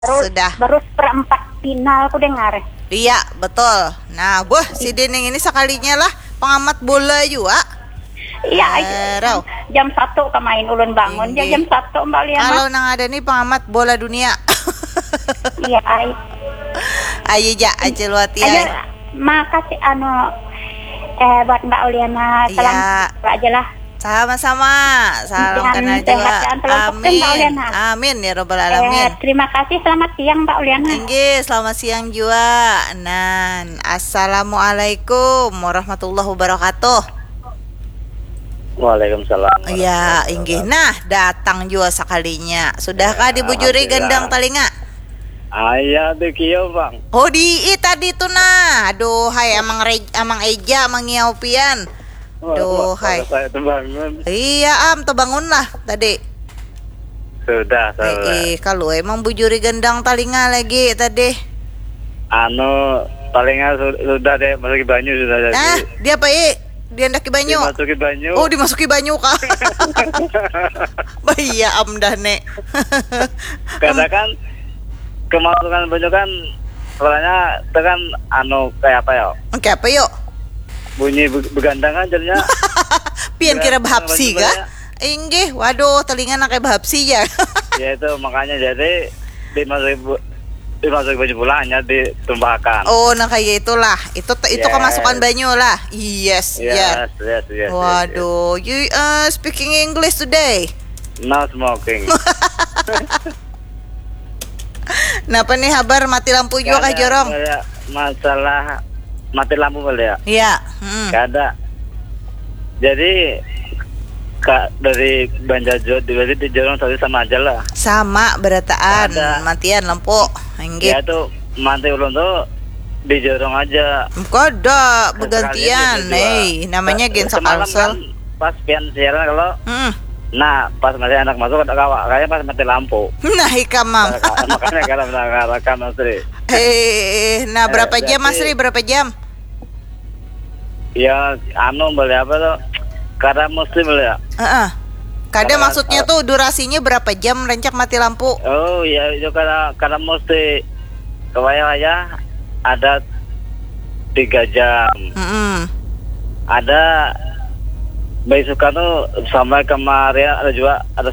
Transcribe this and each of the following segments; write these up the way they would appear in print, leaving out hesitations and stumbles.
Sudah. Baru seperempat final aku dengar. Iya, betul. Nah, si Dening ini sekalinya lah pengamat bola juga. Iya, jam 1 main ulun bangun. Ini. Jam 1 Mbak Liana. Kalau nang ada nih pengamat bola dunia. Iya, Ayo ja, aja luati ayo. Makasih buat Mbak Uliana. Salam aja lah. Sama-sama. Salam kenal juga. Amin. Amin ya robbal alamin. Terima kasih. Selamat siang Mbak Uliana. Inggih, selamat siang juga. Nah, assalamualaikum warahmatullahi wabarakatuh. Waalaikumsalam. Iya, inggih. Nah, datang juga sekalinya. Sudahkah dibujuri gendang telinga? Ayah dikieu bang. Oh tadi tuh nah. Aduh, hai amang Eja mangiau pian. Duh, hai. Saya terbangun. Iya, terbangun lah tadi. Sudah. Kalau emang bujuri gendang telinga lagi tadi. Telinga sudah deh, masuki banyu sudah jadi. Dia apa dia ndaki banyu. Dimasuki banyu. Oh, dimasuki banyu kah? Bahaya dah nek. Karena kan kemasukan banyu kan soalnya tekan kayak apa ya? Kayak apa yuk? Bunyi begandang kan jadinya. Pian kira bahapsi kah? Inggih, waduh telinga nak kayak bahapsi ya. Ya itu makanya jadi dimasuki banyu pulangnya ditumbahkan. Oh, nah kayak itulah. Itu kemasukan banyu lah. Yes. Waduh, you speaking English today? No smoking. Kenapa nih kabar mati lampu juga kah jorong? Masalah mati lampu kali ya? Iya. Ada. Jadi dari Banjarjo di jorong tadi sama aja lah. Sama berataan matian lampu. Ya itu mati ulun tuh di jorong aja. Kada bergantian. Namanya gen sakalsel. Kan, pas pian siaran kalau nah pas masih anak masuk ada kawak kayaknya pas mati lampu. Nah ikamam. Makanya kalau mengarahkan Mas Ri. Nah berapa jam Mas Ri? Berapa jam? Ya beli apa tuh? Karena muslim ya. Kada maksudnya tuh durasinya berapa jam rencak mati lampu? Oh iya itu karena mesti kewaya ada 3 jam. Ada besokan tuh sampai kemarin ada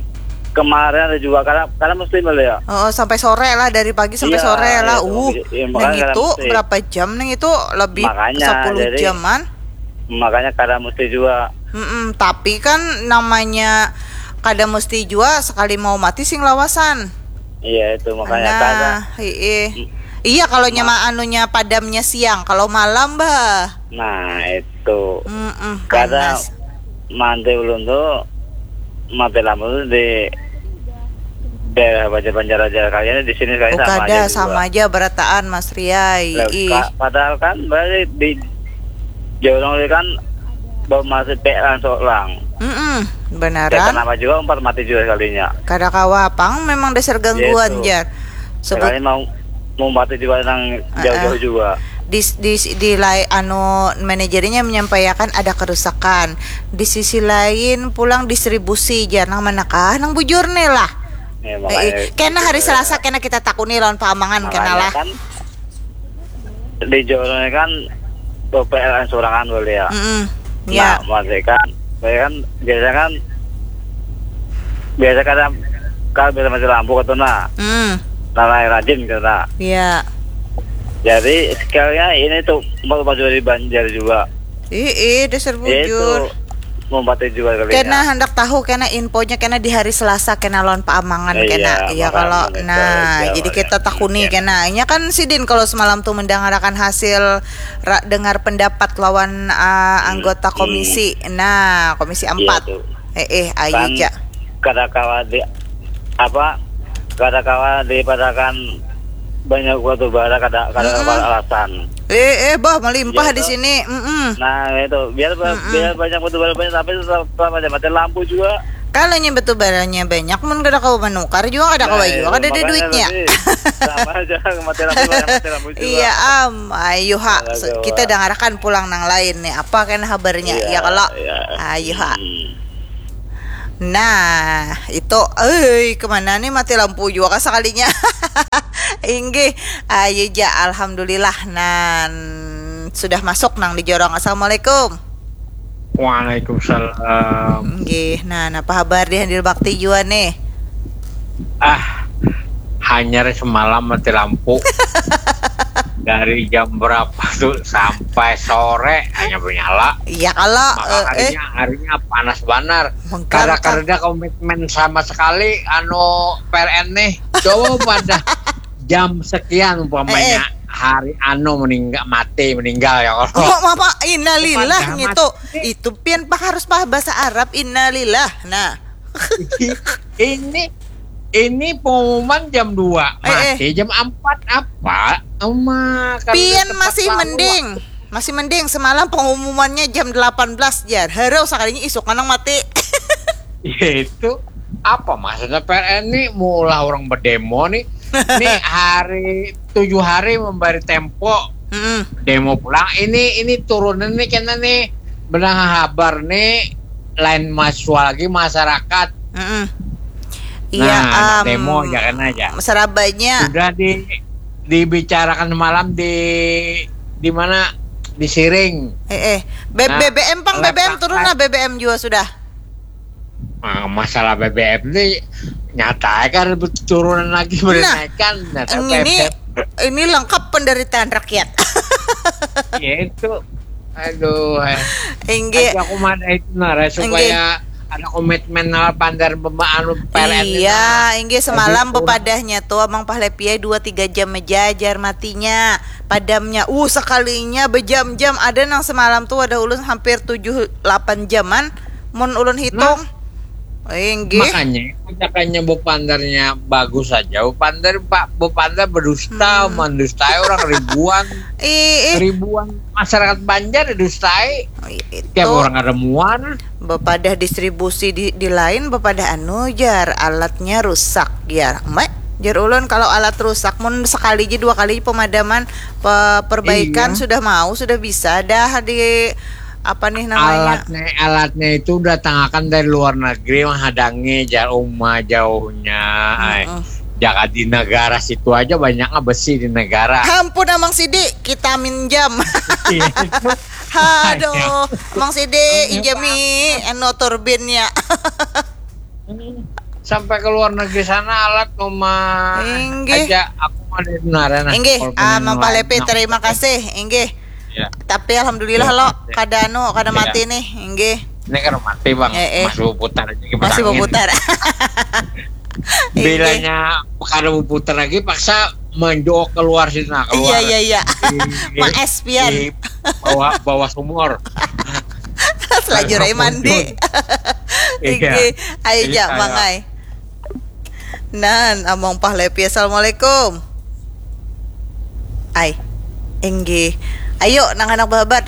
karena muslim ya. Oh, sampai sore lah, dari pagi sampai sore lah. Neng itu berapa jam neng itu lebih makanya, 10 jaman. Makanya kada mesti juga. Tapi kan namanya kada mesti juga sekali mau mati sing lawasan. Iya itu makanya kada. Iya kalau anunya padamnya siang, kalau malam bah. Nah itu. Kada mati ulun tuh mati lampu tuh di daerah Banjar aja kalian di sini kayak sama aja. Sama aja berataan Mas Riai. Padahal kan balik di jorong kan baru masih seorang. Benaran. Ya, kenapa juga mati juga kalinya. Kada kawapang memang dasar gangguan jar. Sekali mau mati juga yang jauh-jauh juga. Di manajernya menyampaikan ada kerusakan. Di sisi lain pulang distribusi jangan manakah nang bujur nih lah. Kena hari Selasa kena kita takuni lawan pamangan kena lah. Kan, di jorongnya kan PLN sorangan boleh ya. Ya. Nah, kan biasa kadang kalau biasa mati lampu ketuna. Lalai rajin kena. Iya. Jadi sekalian ini tuh mau baju dari Banjar juga. Dasar bujur. Itu mau mati juga kali. Kena hendak tahu kena infonya kena di hari Selasa kena lawan Paamangan kena. Iya kalau jadi kita takuni kena. Nya kan Sidin kalau semalam tuh mendengarkan hasil dengar pendapat lawan anggota komisi. Nah, komisi 4. Ayo ja. Kada kawa dipadakan banyak batu bara kada alasan. Melimpah di sini. Nah itu biar banyak batu bara banyak tapi tetap mati lampu juga. Kalau batu baranya banyak, mun kada kau menukar juga kada kau juga kada ada duitnya. Sama aja mati lampu juga. Iya ayo kita dengarkan pulang nang lain nih. Apa kan kabarnya? Ya kalau ayo Nah, itu kemana nih mati lampu juga sekalinya. Inggih, ayo ja alhamdulillah nan sudah masuk nang di jorong. Assalamualaikum. Waalaikumsalam. Inggih, nah apa kabar di Handil Bakti juga nih? Hanya semalam mati lampu. Dari jam berapa tuh sampai sore hanya menyala. Iya kalau harinya panas benar. Karena komitmen sama sekali PLN nih. Coba pada jam sekian umpamanya hari meninggal ya Allah. Oh, Mama, innalillah gitu. Itu pian Pak harus paham bahasa Arab innalillah. Nah. Ini pengumuman jam 2 mati jam 4 apa? Pian masih mending semalam pengumumannya jam 18 jar. Harau sekalinya isuk kanang mati. Itu apa maksudnya PLN ini mulai orang berdemo nih. Nih hari 7 hari memberi tempo demo pulang. Ini turunan nih karena nih benar kabar nih lain mahasiswa lagi masyarakat. Iya, demo jangan aja. Serabanya sudah dibicarakan malam di mana di Siring. BBM BBM turun lah BBM juga sudah. Masalah BBM ini nyata kan turunan lagi menaikkan. Ini lengkap penderitaan rakyat. Ya itu, aduh. Inggih. Aku mana itu supaya ada komitmen pandar PLN. Iya, inggih semalam bepadahnya tuh Amang Pahlepia 2-3 jam mejajar matinya. Padamnya sekalinya berjam-jam ada nang semalam tuh ada ulun hampir 7-8 jaman mun ulun hitung. Inggih. Makanya bupandarnya bagus saja. Bupandar berdusta, mendustai orang ribuan masyarakat Banjar didustai. Tiap orang ada muan. Bepadah distribusi di lain bepadah jar alatnya rusak jar. Jar ulun kalau alat rusak mun sekali aja 2 kali pemadaman perbaikan sudah bisa dah di apa nih namanya? Alatnya itu datangkan dari luar negeri menghadangi jauhnya. Jangan di negara situ aja banyaknya besi di negara. Ampun Amang Sidi, kita minjam. Aduh, Mang Sidi injami turbinnya. Sampai ke luar negeri sana alat aja aku mau di benaran. Inggih, Mang Pahlepi terima kasih. Inggih. Ya. Tapi alhamdulillah kada mati nih, inggih. Ini kan mati Bang, masih berputar aja. Masih berputar. Bilanya kada berputar lagi paksa menjauh keluar sini keluar. Iya. Mak espian. Bawa sumur. Selajurai mandi. Inggih, ayo jak mangai. Nan Amang Pahlepi assalamualaikum. Inggih. Ayo nang anak babat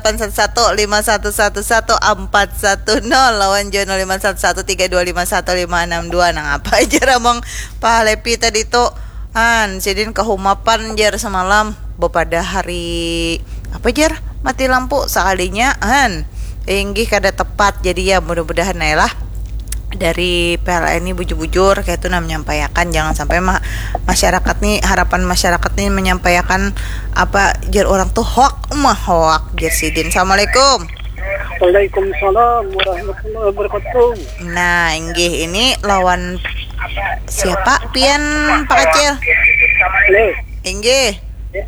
081151111410 lawan jo 051132515662 nang apa aja Amang Pahlepi tadi tuh sidin kehumapan jar semalam bepada hari apa jar mati lampu sekalinya inggih kada tepat jadi ya mudah-mudahan lah dari PLN ini bujur-bujur kayak itu menyampaikan jangan sampai masyarakat nih harapan masyarakat nih menyampaikan apa jar orang tuh hoak jar sidin. Assalamualaikum. Waalaikumsalam warahmatullahi wabarakatuh. Nah inggih ini lawan siapa pian Pak Kecil? Inggih.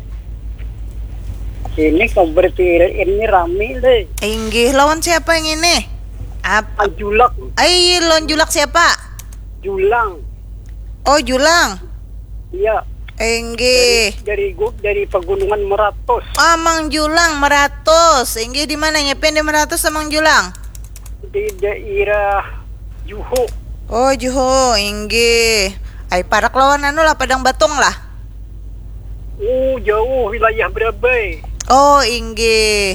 Ini kabar ini rame deh. Inggih lawan siapa yang ini? Apa? Julak. Lon Julak siapa? Julang. Oh Julang. Iya. Inggih. Dari Pegunungan Meratus. Mang Julang Meratus. Inggih di mana nyepen di Meratus Mang Julang? Di daerah Juho. Oh Juho, inggih. Parak lawan lah Padang Batong lah. Jauh wilayah Brabai. Oh inggih.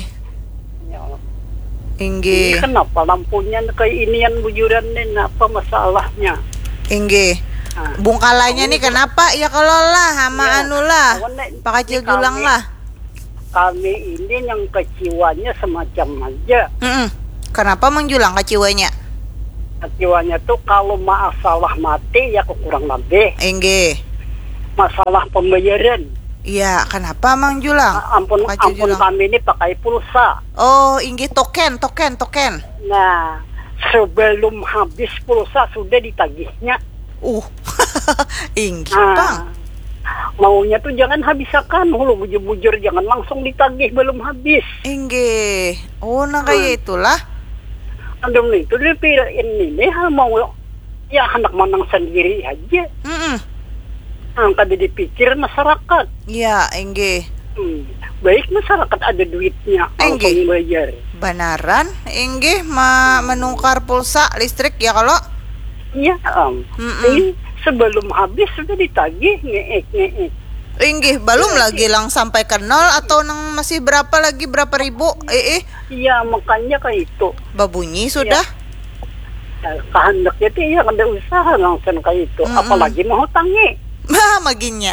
Inggih. Kenapa lampunya kayak inian bujuran nih? Apa masalahnya? Inggih. Bungkalanya nih kenapa? Ya kalau lah sama lah. Pak Kecil Julang lah. Kami ini yang keciwanya semacam aja. Kenapa Mang Julang keciwanya? Akiwanya tuh kalau masalah mati ya kurang lebih. Inggih. Masalah pembayaran. Iya, kenapa Mang Julang? Ampun kami ini pakai pulsa. Oh, inggih token. Nah, sebelum habis pulsa sudah ditagihnya. Inggih, Bang. Maunya tuh jangan habisakan, bujur-bujur jangan langsung ditagih belum habis. Inggih. Oh, nah kayak itulah. Andung itu ini mau ya anak manang sendiri aja. Angkat dipikir masyarakat. Iya, inggih. Baik masyarakat ada duitnya, langsung bayar. Benaran, inggih menukar pulsa listrik ya kalau? Iya, ini sebelum habis sudah ditagih ngeek. Inggih, belum lagi lang sampai ke 0 atau nang masih berapa ribu? Iya, makanya kayak itu. Babunyi sudah. Kehendaknya tuh ya ada usaha langsung kayak itu. Apalagi mau tangi. Maginya.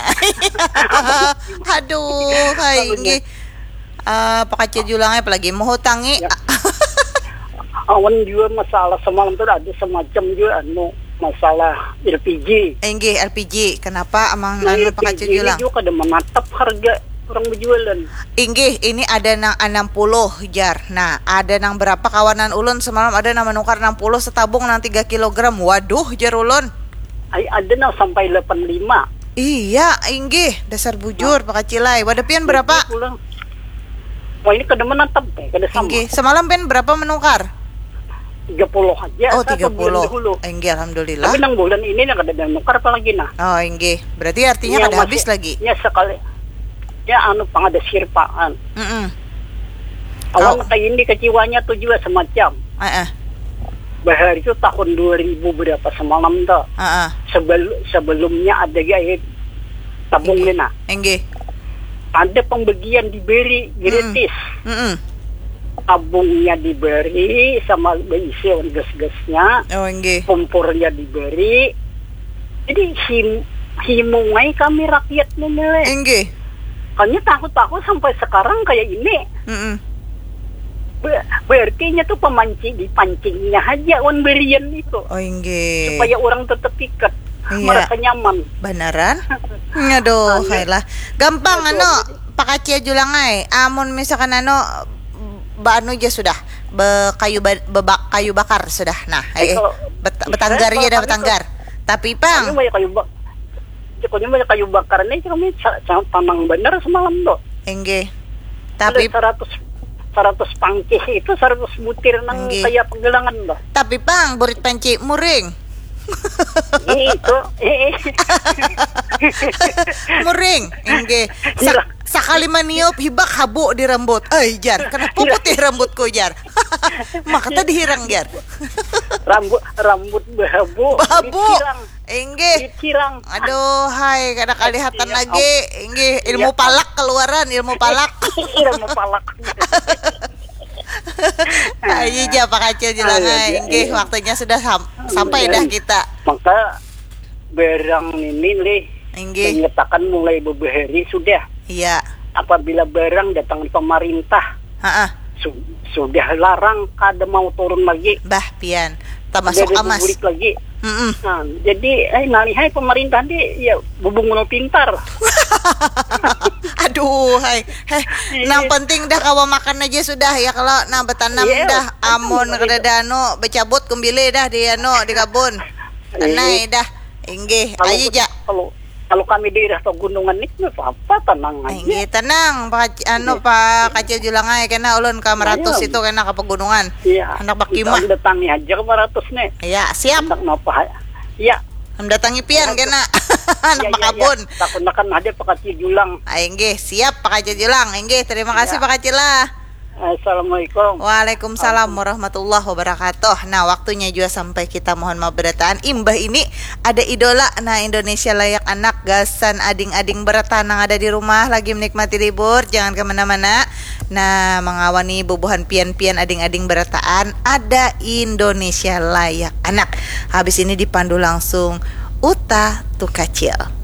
Aduh, inggih. Pakacil julangnya apalagi mau hutangi. Awan juga masalah semalam tuh ada semacam juga masalah LPG. Inggih, LPG. Kenapa amang pakacil julang? Ini juga ada menatap harga orang berjualan. Inggih, ini ada nang 60 jar. Nah, ada nang berapa kawanan ulun semalam ada nang menukar 60 setabung nang 3 kilogram. Waduh, jar ulun. Ada nang sampai 85. Iya, inggih, dasar bujur pakacilai. Wadapian berapa? Wah, ini kada menatap kada sama. Inggih, semalam pen berapa menukar? 30 aja. Oh, 30. Inggih, alhamdulillah. Tapi nang bulan ini nang kada menukar apalagi nah. Oh, inggih. Berarti artinya kada habis lagi. Ya sekali. Ya pangada sirpaan. Awal kayak ini keciwanya tuh juga semacam. Bahar itu tahun 2000 berapa semalam tuh. Sebelumnya ada gaya tabung lena. Inggih. Ada pembagian diberi gratis. Tabungnya diberi sama isian gas-gasnya. Oh, inggih. Kompornya diberi. Jadi himungai kami rakyat memilih. Inggih. Hanya takut sampai sekarang kayak ini. Berarti tuh dipancingnya aja on berian itu. Oh, inggih. Supaya orang tetap ikat. Merasa nyaman. Beneran? Aduh, kailah. Gampang pakacia julangai. Amun misalkan anu aja sudah. Kayu bakar sudah. Nah, betanggar ya dah betanggar. Tapi Pang, Pokoknya kayu bakar ini kami tanang bener semalam tuh. Inggih. Tapi 100 pangkis itu 100 butir nang kayak penggelangan loh. Tapi Pang, burit panci muring. Itu. Muring, inggih. Sakali maniop hibak habu di rambut. Jar, kenapa putih rambutku jar? Makata dihirang jar. Rambut bahabu. Inggih. Dicirang. Aduh, hai, kada kalihatan lagi. Inggih, ilmu palak keluaran, ilmu palak. Ilmu palak. Ayo ja pakacil julangai. Inggih, waktunya sudah sampai dah kita. Maka barang ini menyatakan mulai beberapa hari sudah. Iya. Apabila barang datang pemerintah, sudah larang kada mau turun lagi. Bah pian, tak masuk amas. Lagi. Nah, jadi nalihai pemerintah dia ya bubungun pintar. Aduh, nang penting dah kawa makan aja sudah ya kalau nang betanam dah amun kada dano becabut kumbile dah di di kebun. Tanai dah. Inggih, ayo ja. Kalau kami di daerah pegunungan itu apa tenang aja. Inggih, tenang. Pak Kacil Julangay kena ulun ka Maratus itu kena ka pegunungan. Iya. Hendak bakimah. Datangi aja ke Maratus nih. Iya, siap. Hendak napa? Iya. Mendatangi pian kena. Anak makabun. Takut nakan ada Pak Kacil Julang. Inggih, siap Pak Kacil Julang. Inggih, terima kasih Pak Kacil lah. Assalamualaikum. Waalaikumsalam warahmatullahi wabarakatuh. Nah, waktunya juga sampai kita mohon maaf berataan. Imbah ini ada idola. Nah, Indonesia layak anak gasan ading-ading berataan yang ada di rumah lagi menikmati libur. Jangan kemana-mana. Nah, mengawani bubuhan pian-pian ading-ading berataan ada Indonesia layak anak. Habis ini dipandu langsung Uta Tukacil.